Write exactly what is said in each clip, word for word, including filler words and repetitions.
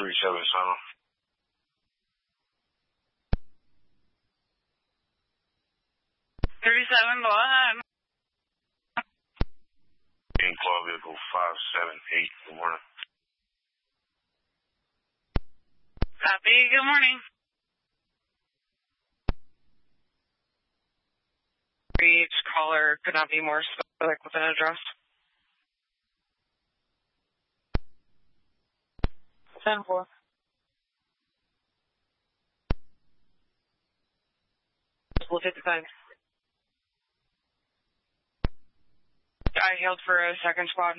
three seven seven. thirty-seven, go ahead. In call vehicle five seven eight, good morning. Copy, good morning. Each caller could not be more specific with an address. ten four. We'll take the time. I hailed for a second squad.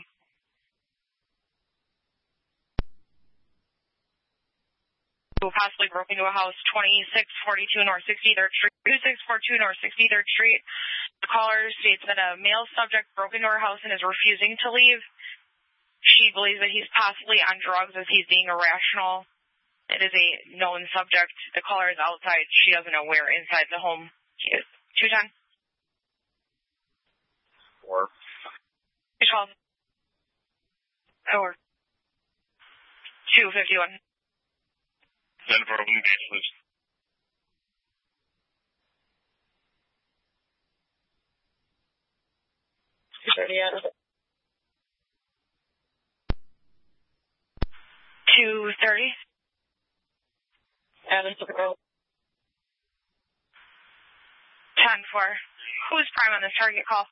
Who possibly broke into a house, twenty-six forty-two North sixty-third Street, twenty-six forty-two North sixty-third Street. The caller states that a male subject broke into her house and is refusing to leave. She believes that he's possibly on drugs as he's being irrational. It is a known subject. The caller is outside. She doesn't know where inside the home he is. two ten. Four. twelve. Or two fifty-one. ten for a engage, please. two thirty out of it. two thirty. Added to the call. ten four. Who's prime on this target call?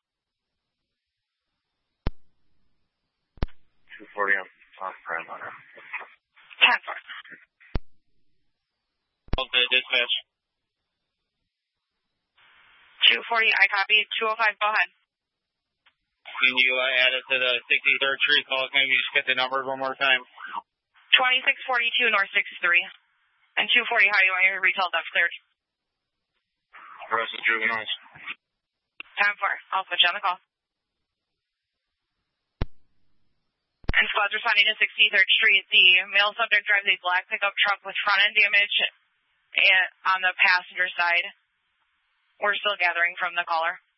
two forty, I'm on prime on her. ten four. Okay, dispatch. two forty, I copy. two oh five, go ahead. Can you uh, add it to the sixty-third Street call? Can you just get the numbers one more time? twenty-six forty-two North sixty-three. And two forty, how do you want your retail theft cleared? Rest of juveniles. ten four, I'll put you on the call. And squads responding to sixty-third Street. The male subject drives a black pickup truck with front end damage on the passenger side. We're still gathering from the caller.